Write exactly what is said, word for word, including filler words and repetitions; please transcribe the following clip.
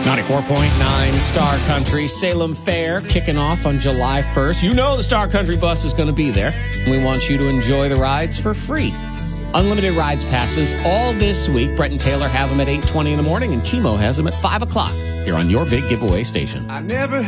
ninety-four point nine Star Country, Salem Fair, kicking off on July first. You know the Star Country bus is going to be there. We want you to enjoy the rides for free. Unlimited rides passes all this week. Brett and Taylor have them at eight twenty in the morning, and Chemo has them at five o'clock here on your big giveaway station. I never